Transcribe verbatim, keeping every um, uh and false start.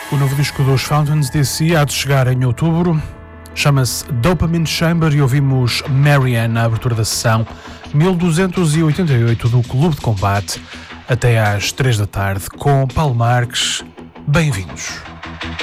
O novo disco dos Fountains D C há de chegar em outubro. Chama-se Dopamine Chamber e ouvimos Marianne na abertura da sessão mil duzentos e oitenta e oito do Clube de Combate até às três da tarde com Paulo Marques. Bem-vindos.